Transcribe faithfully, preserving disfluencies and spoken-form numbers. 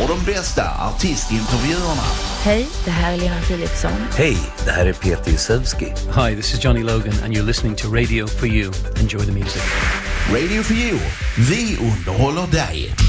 och de bästa artistintervjuerna. Hej, det här är Lena Philipsson. Hej, det här är Peter Jusevski. Hi, this is Johnny Logan and you're listening to Radio for You. Enjoy the music. Radio for You. Vi underhåller dig.